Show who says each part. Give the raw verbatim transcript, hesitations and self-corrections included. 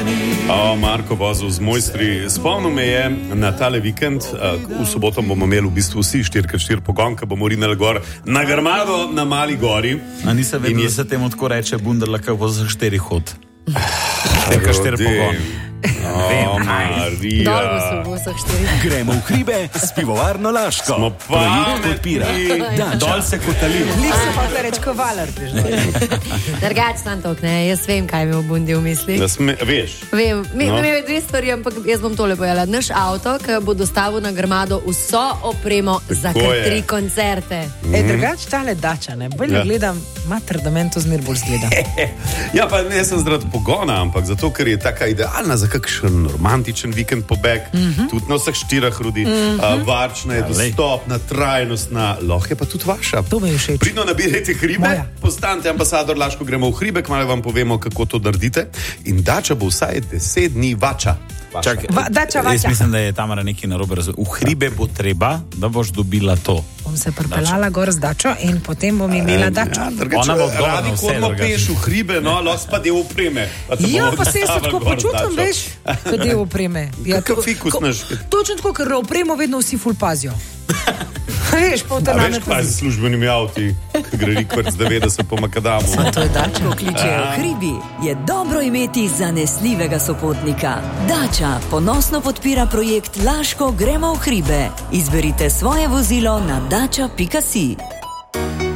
Speaker 1: O, Marko vozil z mojstri. Spomnil me je na tale vikend. V soboto bomo imeli v bistvu vsi štiri krat štiri pogon, ko bomo rinali gor na Grmado na Mali gori.
Speaker 2: A nisem vedel,
Speaker 1: je...
Speaker 2: da se temu tako reče bunderlaka za štiri hod. Štiri krat štiri pogon.
Speaker 1: O, Marija.
Speaker 3: Dolgo so v vseh štiri.
Speaker 4: Gremo v hribe s pivovarno Laško.
Speaker 1: Smo
Speaker 4: Projekt podpira Dača.
Speaker 2: Dol se kotalimo.
Speaker 5: Lik so pa reč kovalar prižgali.
Speaker 3: Drugač tam tok, ne, jaz vem, kaj mi v bundi v misli.
Speaker 1: Da sme, veš.
Speaker 3: Vem, mi,
Speaker 1: No.
Speaker 3: mi je dve stvari, ampak jaz bom tole pojela. Naš avto, ki bo dostavil na Grmado vso opremo za
Speaker 1: Tako
Speaker 3: kar
Speaker 1: je.
Speaker 3: tri koncerte.
Speaker 5: E, drugač tale Dača, ne, bolj
Speaker 1: Ja.
Speaker 5: ja. gledam, mater, da meni to zmer bolj zgleda.
Speaker 1: Ja, pa ne sem zaradi pogona, ampak zato, ker je taka idealna za kakšen romantičen vikend pobeg, mm -hmm. tudi na vseh štirih rodi, mm -hmm. uh, varčna je, dostopna, trajnostna, lahko je pa tudi vaša.
Speaker 5: To mi je všeč.
Speaker 1: Pridno nabirajte hribe,
Speaker 5: Moja.
Speaker 1: postanite ambasador Laško, gremo v hribe, kmalu vam povemo, kako to naredite. In Dača bo vsaj deset dni vača. Vaša.
Speaker 2: Čak,
Speaker 5: Va, Dača,
Speaker 2: jaz
Speaker 5: vača.
Speaker 2: mislim, da je Tamara nekaj narobe razumela. V hribe bo treba, da boš dobila to.
Speaker 5: Bom se pripeljala gor z Dačo in potem bom imela Dačo.
Speaker 1: Ja, drugače,
Speaker 2: Ona bo odgovorna
Speaker 1: radi
Speaker 2: vse,
Speaker 1: hodimo
Speaker 2: drugače.
Speaker 1: peš v hribe, no, lahko pa del opreme. Pa te
Speaker 5: Ja,
Speaker 1: bomo
Speaker 5: pa se jaz se
Speaker 1: dostavili
Speaker 5: tako
Speaker 1: gor z
Speaker 5: počutim,
Speaker 1: Dačo.
Speaker 5: veš, kot del opreme. Ja,
Speaker 1: Kakav
Speaker 5: ko-
Speaker 1: fikus
Speaker 5: ko-
Speaker 1: naš.
Speaker 5: Točno tako, ker opremo vedno vsi ful pazijo. Veš, pa v
Speaker 1: A
Speaker 5: tem
Speaker 1: veš, kaj z službenimi avti, ki gre rikvrc devetdeset po makadamu.
Speaker 5: To je Dača.
Speaker 6: Ko kličejo hribi, je dobro imeti zanesljivega sopotnika. Dača ponosno podpira projekt Laško gremo v hribe. Izberite svoje vozilo na dača pika si.